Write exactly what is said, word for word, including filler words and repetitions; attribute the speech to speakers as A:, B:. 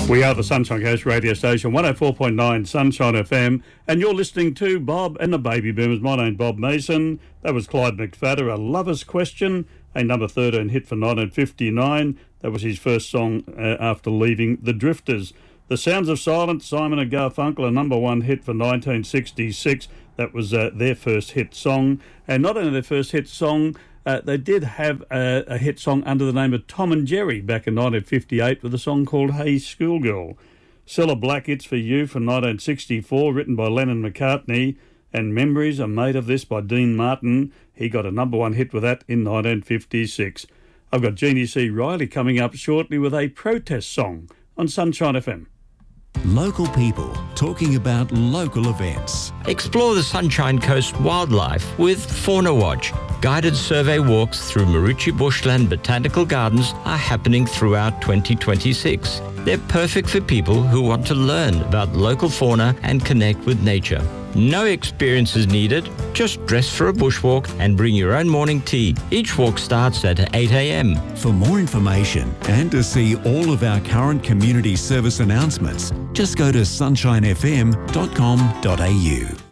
A: We are the Sunshine Coast radio station, one oh four point nine Sunshine F M, and you're listening to Bob and the Baby Boomers. My name's Bob Mason. That was Clyde McFadder, A Lover's Question, a number thirteen hit for nineteen fifty-nine. That was his first song uh, after leaving the Drifters. The Sounds of Silence, Simon and Garfunkel, a number one hit for nineteen sixty-six. That was uh, their first hit song. And not only their first hit song, Uh, they did have a, a hit song under the name of Tom and Jerry back in nineteen fifty-eight with a song called Hey Schoolgirl. Cilla Black, It's For You from nineteen sixty-four, written by Lennon McCartney, and Memories Are Made of This by Dean Martin. He got a number one hit with that in nineteen fifty-six. I've got Jeannie C. Riley coming up shortly with a protest song on Sunshine F M.
B: Local people talking about local events.
C: Explore the Sunshine Coast wildlife with Fauna Watch. Guided survey walks through Marucci Bushland Botanical Gardens are happening throughout twenty twenty-six. They're perfect for people who want to learn about local fauna and connect with nature. No experience is needed. Just dress for a bushwalk and bring your own morning tea. Each walk starts at eight a m.
B: For more information and to see all of our current community service announcements, just go to sunshine f m dot com dot a u.